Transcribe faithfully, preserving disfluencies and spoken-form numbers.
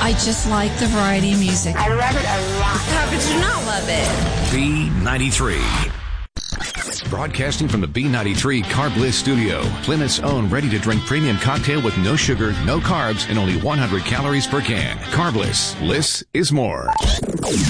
I just like the variety of music. I love it a lot. How could you not love it? B ninety-three. Broadcasting from the B ninety-three Carb Bliss studio. Plymouth's own ready-to-drink premium cocktail with no sugar, no carbs, and only one hundred calories per can. Carb Bliss. Bliss is more.